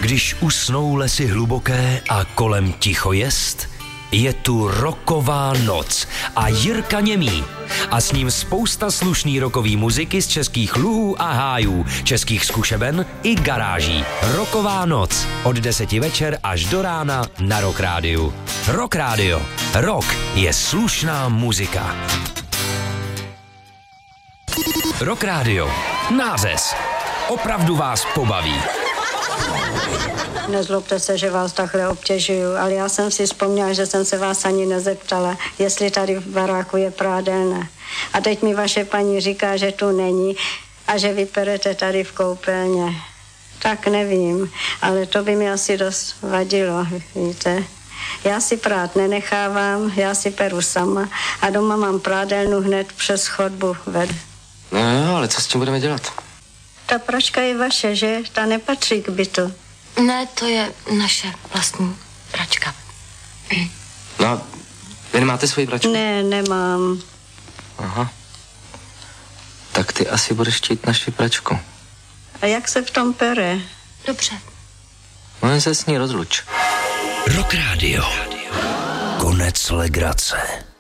Když usnou lesy hluboké a kolem ticho jest, je tu rocková noc a Jirka Němý. A s ním spousta slušný rockový muziky z českých luhů a hájů, českých zkušeben i garáží. Rocková noc od 10 večer až do rána na Rock Rádiu. Rock Rádio. Rock je slušná muzika. Rock Rádio. Nářez. Opravdu vás pobaví. Nezlobte se, že vás takhle obtěžuju, ale já jsem si vzpomněla, že jsem se vás ani nezeptala, jestli tady v baráku je prádelna. A teď mi vaše paní říká, že tu není a že vy perete tady v koupelně. Tak nevím, ale to by mi asi dost vadilo, víte. Já si prát nenechávám, já si peru sama a doma mám prádelnu hned přes chodbu ved. No jo, ale co s tím budeme dělat? Ta pračka je vaše, že? Ta nepatří k bytu. Ne, to je naše vlastní pračka. No, vy nemáte svoji pračku? Ne, nemám. Aha. Tak ty asi budeš chtít naši pračku. A jak se v tom pere? Dobře. No, se s ní rozluč. Rock Rádio. Konec legrace.